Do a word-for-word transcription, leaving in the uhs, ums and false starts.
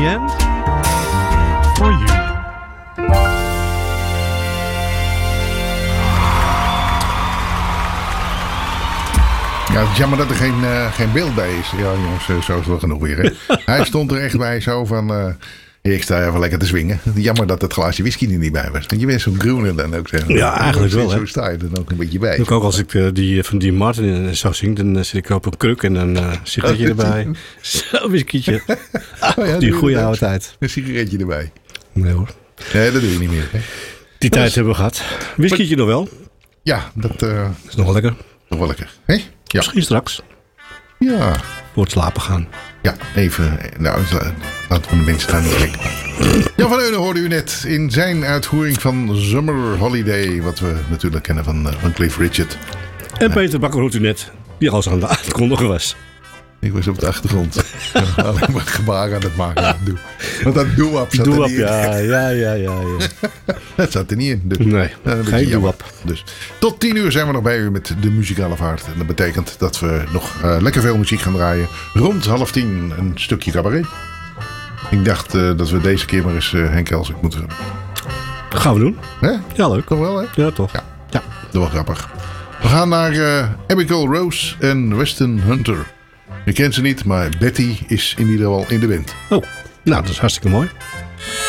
the end, for you. Ja, het is jammer dat er geen, uh, geen beeld bij is. Ja, jongens, zo is het wel genoeg weer. Hè? Hij stond er echt bij zo van... Uh, ik sta even lekker te swingen. Jammer dat het glaasje whisky er niet bij was. Want je bent zo'n groene dan ook. Zeg. Ja, eigenlijk wel. Hè? Zo sta je er ook een beetje bij. Ook, ook als ik uh, die van Dean Martin zou zingen, dan uh, zit ik op een kruk en een uh, sigaretje erbij. Zo'n whiskytje. Ah, oh ja, die goede oude tijd. Een sigaretje erbij. Nee hoor. Nee, dat doe je niet meer. Hè? Die tijd dus, hebben we gehad. Whiskytje nog wel. Ja, dat uh, is nog wel lekker. Nog wel lekker. Hè? Ja. Misschien straks. Ja. Voor het slapen gaan. Ja, even. Nou, laten we de mensen daar niet kijken. Jan van Eulen hoorde u net in zijn uitvoering van Summer Holiday. Wat we natuurlijk kennen van, uh, van Cliff Richard. En ja. Peter Bakker hoort u net. Die al aan de aankondigen was. Ik was op de achtergrond. Alleen maar gebaren aan het maken. Want dat doe-up zat doe er niet in. Ja, ja, ja, ja, ja. Dat zat er niet in. Dus. Nee, geen doe-up. Dus tot tien uur zijn we nog bij u met de muzikale vaart. En dat betekent dat we nog uh, lekker veel muziek gaan draaien. Rond half tien een stukje cabaret. Ik dacht uh, dat we deze keer maar eens uh, Henk Elsik moeten doen. Dat gaan we doen. Hè? Ja, leuk. Toch wel, hè? Ja, toch. Ja, ja. Dat was grappig. We gaan naar uh, Abigail Rose en Weston Hunter. Je kent ze niet, maar Betty is in ieder geval in de wind. Oh, nou, dat is hartstikke mooi.